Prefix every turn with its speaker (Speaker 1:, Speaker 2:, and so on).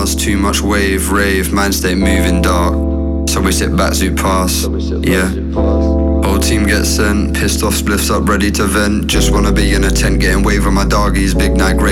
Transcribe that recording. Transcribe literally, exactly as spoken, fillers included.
Speaker 1: Mars, too much wave, rave, man stay moving dark. So we sit back, zoom pass, yeah. Whole team gets sent, pissed off, spliffs up, ready to vent. Just wanna be in a tent, getting wave with my doggies, big night grey.